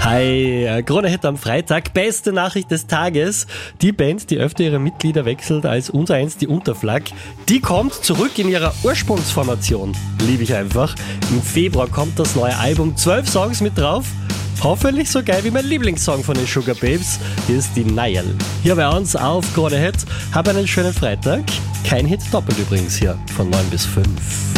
Hi, Krone-Hit am Freitag. Beste Nachricht des Tages. Die Band, die öfter ihre Mitglieder wechselt als unser eins die Unterflag, die kommt zurück in ihrer Ursprungsformation. Liebe ich einfach. Im Februar kommt das neue Album, 12 Songs mit drauf. Hoffentlich so geil wie mein Lieblingssong von den Sugar Babes. Hier ist die Niall. Hier bei uns auf Krone-Hit. Hab einen schönen Freitag. Kein Hit doppelt übrigens hier von 9 bis 5.